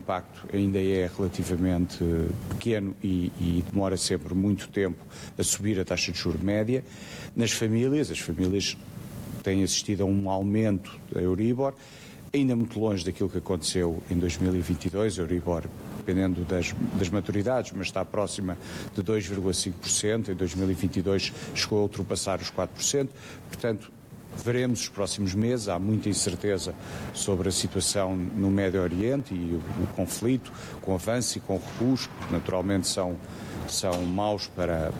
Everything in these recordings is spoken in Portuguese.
impacto ainda é relativamente pequeno e demora sempre muito tempo a subir a taxa de juros média. Nas famílias, as famílias têm assistido a um aumento da Euribor, ainda muito longe daquilo que aconteceu em 2022, a Euribor, dependendo das maturidades, mas está próxima de 2,5%, em 2022 chegou a ultrapassar os 4%, portanto, veremos os próximos meses, há muita incerteza sobre a situação no Médio Oriente e o conflito, com o avanço e com o recuo, que naturalmente são maus para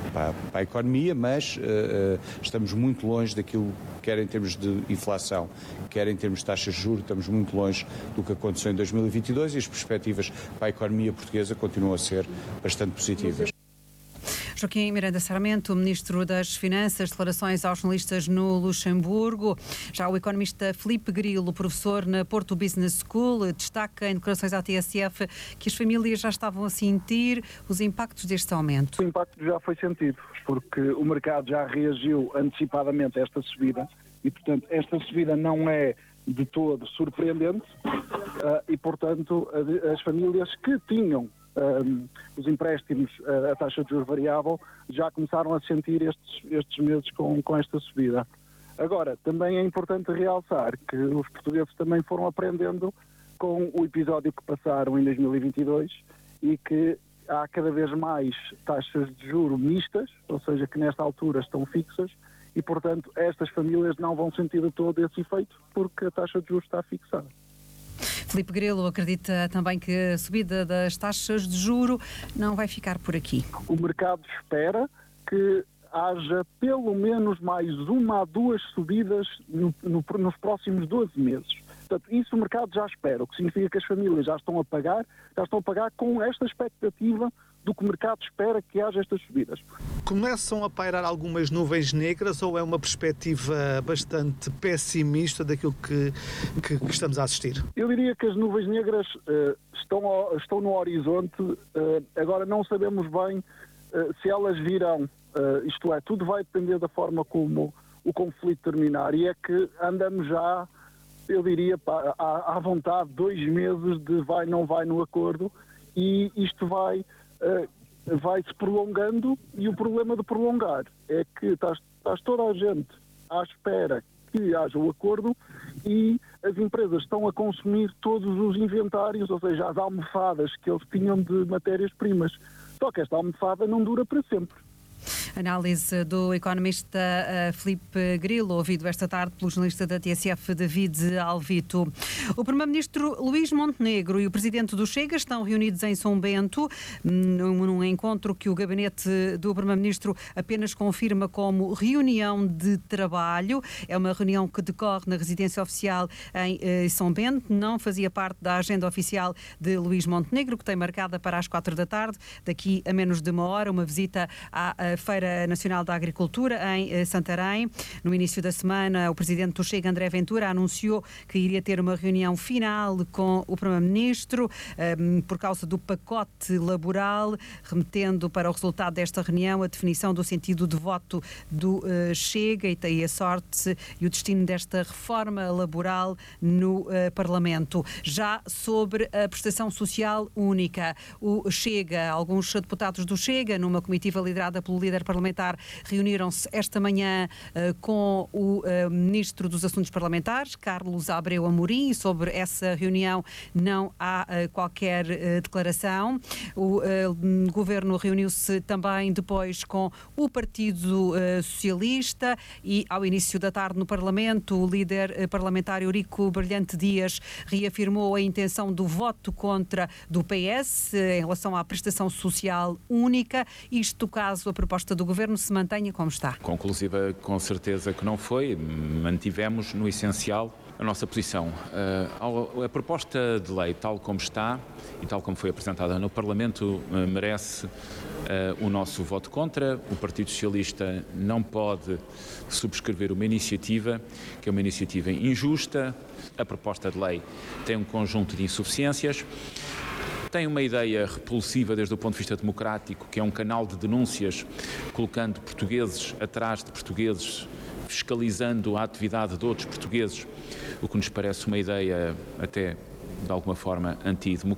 a economia, mas estamos muito longe daquilo, quer em termos de inflação, quer em termos de taxas de juros, estamos muito longe do que aconteceu em 2022 e as perspectivas para a economia portuguesa continuam a ser bastante positivas. Joaquim Miranda Sarmento, Ministro das Finanças, declarações aos jornalistas no Luxemburgo. Já o economista Filipe Grilo, professor na Porto Business School, destaca em declarações à TSF que as famílias já estavam a sentir os impactos deste aumento. O impacto já foi sentido, porque o mercado já reagiu antecipadamente a esta subida e, portanto, esta subida não é de todo surpreendente e, portanto, as famílias que tinham os empréstimos a taxa de juros variável já começaram a sentir estes meses com esta subida. Agora, também é importante realçar que os portugueses também foram aprendendo com o episódio que passaram em 2022 e que há cada vez mais taxas de juros mistas, ou seja, que nesta altura estão fixas e, portanto, estas famílias não vão sentir de todo esse efeito porque a taxa de juros está fixada. Filipe Grilo acredita também que a subida das taxas de juro não vai ficar por aqui. O mercado espera que haja pelo menos mais uma a duas subidas nos próximos 12 meses. Portanto, isso o mercado já espera, o que significa que as famílias já estão a pagar com esta expectativa do que o mercado espera que haja estas subidas. Começam a pairar algumas nuvens negras ou é uma perspectiva bastante pessimista daquilo que estamos a assistir? Eu diria que as nuvens negras estão no horizonte, agora não sabemos bem se elas virão, isto é, tudo vai depender da forma como o conflito terminar e é que andamos já, eu diria, à vontade, 2 meses de vai, não vai no acordo e isto vai-se prolongando e o problema de prolongar é que estás toda a gente à espera que haja o acordo e as empresas estão a consumir todos os inventários, ou seja, as almofadas que eles tinham de matérias-primas. Só que esta almofada não dura para sempre. Análise do economista Filipe Grilo, ouvido esta tarde pelo jornalista da TSF, David Alvito. O primeiro-ministro Luís Montenegro e o presidente do Chega estão reunidos em São Bento, num encontro que o gabinete do primeiro-ministro apenas confirma como reunião de trabalho. É uma reunião que decorre na residência oficial em São Bento, não fazia parte da agenda oficial de Luís Montenegro, que tem marcada para as 4 da tarde, daqui a menos de uma hora, uma visita à Feira Nacional da Agricultura em Santarém. No início da semana, o presidente do Chega, André Ventura, anunciou que iria ter uma reunião final com o primeiro-ministro por causa do pacote laboral, remetendo para o resultado desta reunião a definição do sentido de voto do Chega e a sorte e o destino desta reforma laboral no Parlamento. Já sobre a prestação social única, o Chega, alguns deputados do Chega, numa comitiva liderada pelo líder parlamentar, reuniram-se esta manhã com o Ministro dos Assuntos Parlamentares, Carlos Abreu Amorim. Sobre essa reunião não há qualquer declaração. O Governo reuniu-se também depois com o Partido Socialista e ao início da tarde no Parlamento o líder parlamentar Eurico Brilhante Dias reafirmou a intenção do voto contra do PS em relação à prestação social única, isto caso a proposta do Governo se mantenha como está. Conclusiva, com certeza que não foi. Mantivemos, no essencial, a nossa posição. A proposta de lei, tal como está e tal como foi apresentada no Parlamento, merece o nosso voto contra. O Partido Socialista não pode subscrever uma iniciativa que é uma iniciativa injusta. A proposta de lei tem um conjunto de insuficiências. Tem uma ideia repulsiva desde o ponto de vista democrático, que é um canal de denúncias, colocando portugueses atrás de portugueses, fiscalizando a atividade de outros portugueses, o que nos parece uma ideia até, de alguma forma, antidemocrática.